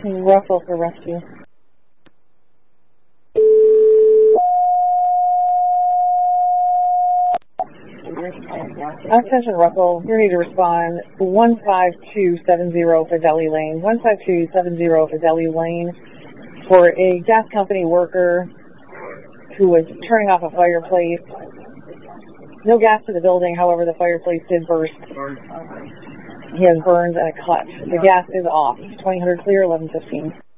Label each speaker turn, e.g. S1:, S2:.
S1: Russell for rescue. Attention Russell, you need to respond 15270 for Deli Lane. 15270 for Deli Lane for a gas company worker who was turning off a fireplace. No gas to the building, however, the fireplace did burst. He has burns and a cut. The gas is off. 2000 clear, 11:15.